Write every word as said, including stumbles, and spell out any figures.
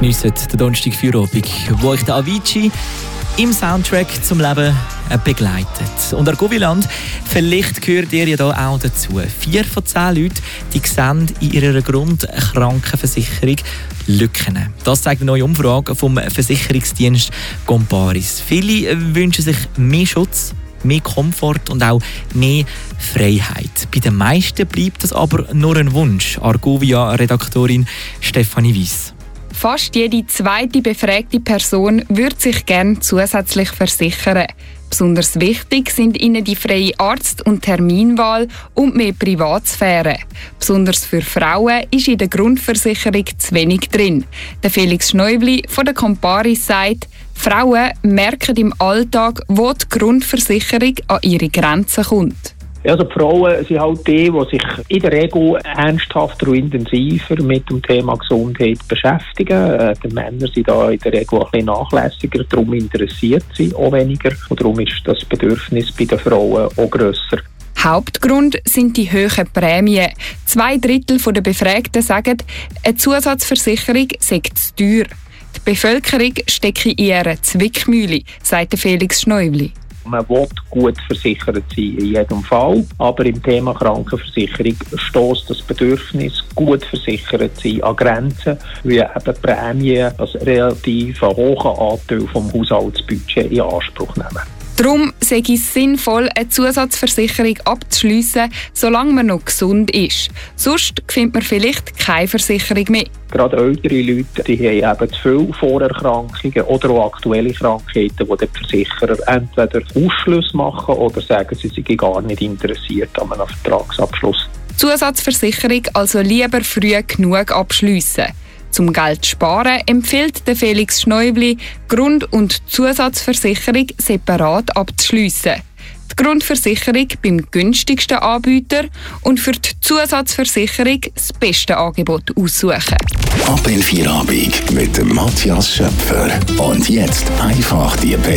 geniessen den Donnerstag Feierabend, wo ich den Avicii im Soundtrack zum Leben begleitet. Und Argoviland, vielleicht gehört ihr ja da auch dazu. Vier von zehn Leuten, die sehen in ihrer Grundkrankenversicherung Lücken. Das zeigt eine neue Umfrage vom Versicherungsdienst Comparis. Viele wünschen sich mehr Schutz, mehr Komfort und auch mehr Freiheit. Bei den meisten bleibt das aber nur ein Wunsch. Argovia-Redaktorin Stefanie Weiss. Fast jede zweite befragte Person würde sich gerne zusätzlich versichern. Besonders wichtig sind ihnen die freie Arzt- und Terminwahl und mehr Privatsphäre. Besonders für Frauen ist in der Grundversicherung zu wenig drin. Der Felix Schneubli von der Comparis sagt, Frauen merken im Alltag, wo die Grundversicherung an ihre Grenzen kommt. Also die Frauen sind halt die, die sich in der Regel ernsthafter und intensiver mit dem Thema Gesundheit beschäftigen. Die Männer sind da in der Regel ein bisschen nachlässiger, darum interessiert sie auch weniger. Und darum ist das Bedürfnis bei den Frauen auch grösser. Hauptgrund sind die hohen Prämien. Zwei Drittel der Befragten sagen, eine Zusatzversicherung sei zu teuer. Die Bevölkerung stecke in ihrer Zwickmühle, sagt Felix Schneubli. Man will gut versichert sein in jedem Fall, aber im Thema Krankenversicherung stösst das Bedürfnis, gut versichert zu sein, an Grenzen, wie eben Prämien als relativ hohen Anteil vom Haushaltsbudget in Anspruch nehmen. Darum sei es sinnvoll, eine Zusatzversicherung abzuschliessen, solange man noch gesund ist. Sonst findet man vielleicht keine Versicherung mehr. Gerade ältere Leute die haben eben zu viele Vorerkrankungen oder auch aktuelle Krankheiten, wo die Versicherer entweder Ausschluss machen oder sagen, sie seien gar nicht interessiert an einem Vertragsabschluss. Zusatzversicherung also lieber früh genug abschliessen. Zum Geld zu sparen empfiehlt der Felix Schneubli, Grund- und Zusatzversicherung separat abzuschliessen. Die Grundversicherung beim günstigsten Anbieter und für die Zusatzversicherung das beste Angebot aussuchen. Ab in Feierabend mit dem Matthias Schöpfer. Und jetzt einfach die